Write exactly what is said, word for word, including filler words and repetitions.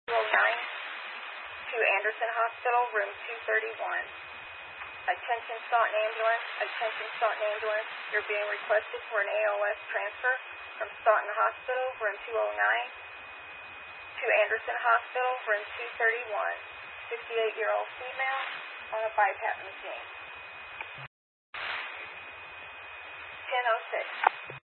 two oh nine to Anderson Hospital, room two thirty-one. Attention Staunton Ambulance, attention Staunton Ambulance. You're being requested for an A L S transfer from Staunton Hospital, room two oh nine to Anderson Hospital, room two thirty-one. fifty-eight-year-old female on a BiPAP machine. ten oh six.